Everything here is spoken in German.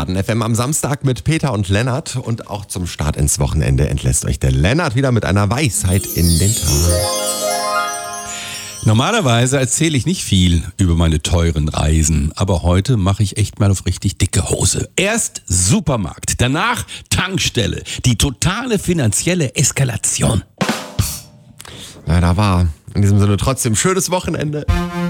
Baden FM am Samstag mit Peter und Lennart. Und auch zum Start ins Wochenende entlässt euch der Lennart wieder mit einer Weisheit in den Tag. Normalerweise erzähle ich nicht viel über meine teuren Reisen, aber heute mache ich echt mal auf richtig dicke Hose. Erst Supermarkt, danach Tankstelle, die totale finanzielle Eskalation. Ja, da war in diesem Sinne trotzdem schönes Wochenende.